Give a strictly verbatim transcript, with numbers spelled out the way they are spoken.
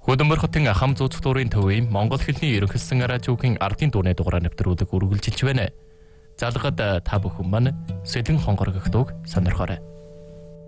Хөдөлмөр хотын хам зууц дурын төвийн Монгол хэлний ерөнхийлсөн радиогийн ардын дууны дугаараа нэвтрүүлэг үргэлжилж байна. Залгад та бүхэн маань Сэдэн хонгорогддог сонирхоорой.